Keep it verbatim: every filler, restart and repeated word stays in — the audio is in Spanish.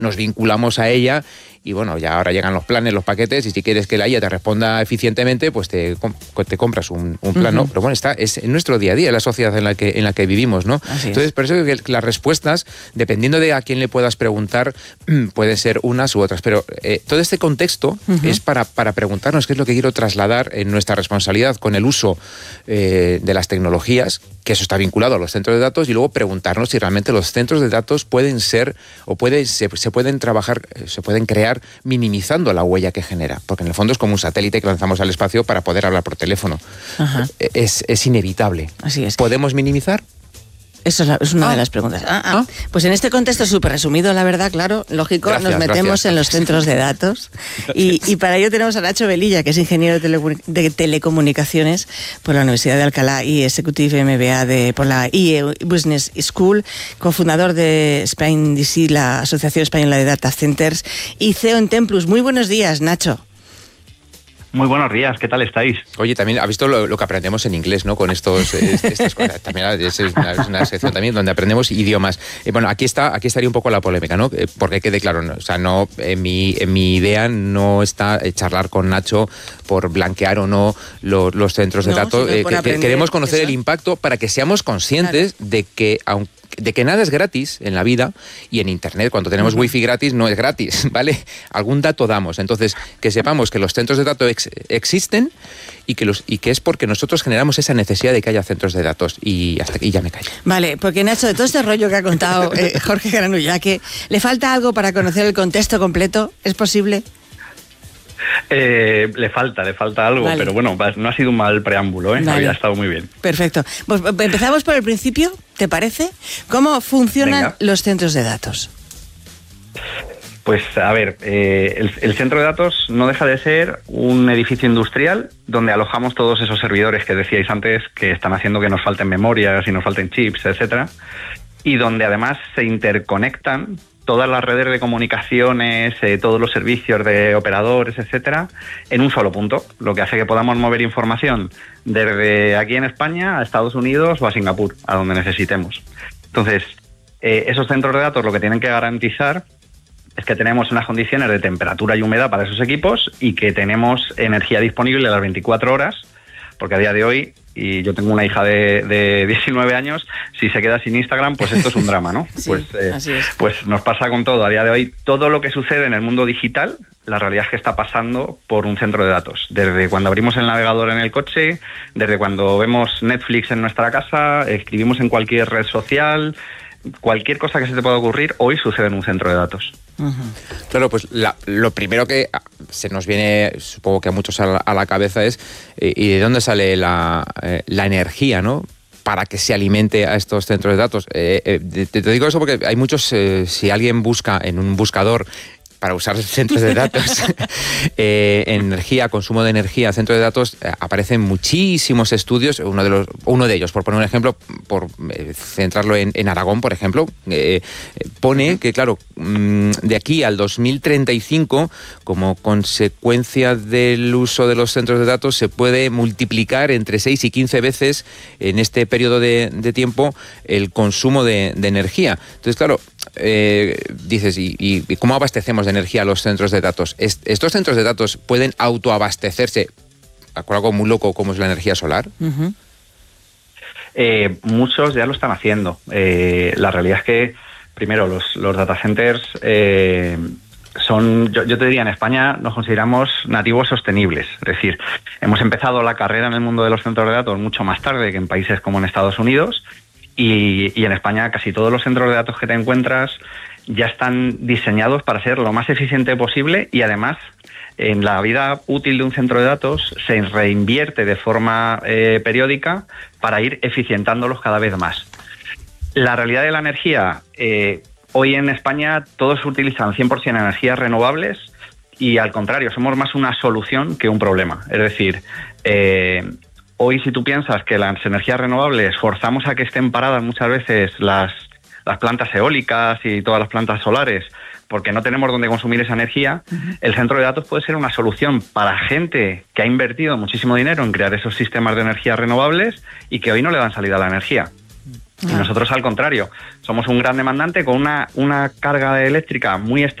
nos vinculamos a ella y bueno, ya ahora llegan los planes, los paquetes, y si quieres que la I A te responda eficientemente, pues te, te compras un, un plan, uh-huh. ¿no? Pero bueno, está, es en nuestro día a día, la sociedad en la que, en la que vivimos, ¿no? Así Entonces, es. por eso que las respuestas, dependiendo de a quién le puedas preguntar, pueden ser unas u otras. Pero eh, todo este contexto uh-huh. es para, para preguntarnos qué es lo que quiero trasladar en nuestra responsabilidad con el uso eh, de las tecnologías, que eso está vinculado a los centros de datos, y luego preguntarnos si realmente los centros de datos pueden ser o puede, se, se pueden trabajar, se pueden crear minimizando la huella que genera, porque en el fondo es como un satélite que lanzamos al espacio para poder hablar por teléfono. Ajá. Es, es inevitable. Así es. ¿Podemos minimizar? Eso es, la, es una ah. de las preguntas. Ah, ah. Ah. Pues en este contexto súper resumido, la verdad, claro, lógico, Gracias, nos metemos gracias. en los centros de datos y, y para ello tenemos a Nacho Velilla, que es ingeniero de, tele, de telecomunicaciones por la Universidad de Alcalá y Executive M B A de, por la I E Business School, cofundador de Spain D C, la Asociación Española de Data Centers, y C E O en Templus. Muy buenos días, Nacho. Muy buenos días, ¿qué tal estáis? Oye, también has visto lo, lo que aprendemos en inglés, ¿no? Con estos, estas cosas. También es una, es una sección también donde aprendemos idiomas. Eh, bueno, aquí está, aquí estaría un poco la polémica, ¿no? Eh, porque quede claro, ¿no? O sea, no, en mi, en mi idea no está charlar con Nacho por blanquear o no lo, los centros de no, datos. Eh, que, aprender, queremos conocer eso. el impacto para que seamos conscientes claro. de que, aunque de que nada es gratis en la vida, y en Internet, cuando tenemos uh-huh. wifi gratis, no es gratis, ¿vale? Algún dato damos. Entonces, que sepamos que los centros de datos ex- existen y que, los, y que es porque nosotros generamos esa necesidad de que haya centros de datos. Y hasta aquí ya me callo. Vale, porque Nacho, de todo este rollo que ha contado eh, Jorge Granullaque, ¿le falta algo para conocer el contexto completo? ¿Es posible? Eh, le falta, le falta algo, vale. Pero bueno, no ha sido un mal preámbulo, ¿eh? Vale. Había estado muy bien. Perfecto. Pues empezamos por el principio, ¿te parece? ¿Cómo funcionan Venga. los centros de datos? Pues a ver, eh, el, el centro de datos no deja de ser un edificio industrial donde alojamos todos esos servidores que decíais antes que están haciendo que nos falten memorias y nos falten chips, etcétera, y donde además se interconectan todas las redes de comunicaciones, eh, todos los servicios de operadores, etcétera, en un solo punto, lo que hace que podamos mover información desde aquí en España a Estados Unidos o a Singapur, a donde necesitemos. Entonces, eh, esos centros de datos lo que tienen que garantizar es que tenemos unas condiciones de temperatura y humedad para esos equipos y que tenemos energía disponible a las veinticuatro horas, porque a día de hoy, y yo tengo una hija de, de diecinueve años, si se queda sin Instagram, pues esto es un drama, ¿no? Sí, pues, eh, así es. Pues nos pasa con todo. A día de hoy, todo lo que sucede en el mundo digital, la realidad es que está pasando por un centro de datos. Desde cuando abrimos el navegador en el coche, desde cuando vemos Netflix en nuestra casa, escribimos en cualquier red social, cualquier cosa que se te pueda ocurrir, hoy sucede en un centro de datos. Uh-huh. Claro, pues la, lo primero que se nos viene, supongo que a muchos a la, a la cabeza es, eh, ¿y de dónde sale la, eh, la energía, ¿no?, para que se alimente a estos centros de datos? Eh, eh, te, te digo eso porque hay muchos, eh, si alguien busca en un buscador para usar centros de datos, eh, energía, consumo de energía, centros de datos, eh, aparecen muchísimos estudios. Uno de los, uno de ellos, por poner un ejemplo, por eh, centrarlo en, en Aragón, por ejemplo, eh, pone que, claro, mmm, de aquí al dos mil treinta y cinco, como consecuencia del uso de los centros de datos, se puede multiplicar entre seis y quince veces en este periodo de, de tiempo el consumo de, de energía. Entonces, claro, eh, dices, ¿y, ¿y cómo abastecemos de energía a los centros de datos? ¿Estos centros de datos pueden autoabastecerse con algo muy loco como es la energía solar? Uh-huh. Eh, muchos ya lo están haciendo. Eh, la realidad es que, primero, los, los data centers eh, son, yo, yo te diría, en España nos consideramos nativos sostenibles. Es decir, hemos empezado la carrera en el mundo de los centros de datos mucho más tarde que en países como en Estados Unidos, y, y en España casi todos los centros de datos que te encuentras ya están diseñados para ser lo más eficiente posible, y además en la vida útil de un centro de datos se reinvierte de forma eh, periódica para ir eficientándolos cada vez más. La realidad de la energía, eh, hoy en España todos utilizan cien por ciento energías renovables, y al contrario, somos más una solución que un problema. Es decir, eh, hoy si tú piensas que las energías renovables forzamos a que estén paradas muchas veces las las plantas eólicas y todas las plantas solares, porque no tenemos dónde consumir esa energía, uh-huh. el centro de datos puede ser una solución para gente que ha invertido muchísimo dinero en crear esos sistemas de energías renovables y que hoy no le dan salida a la energía. Y nosotros, al contrario, somos un gran demandante con una, una carga eléctrica muy estable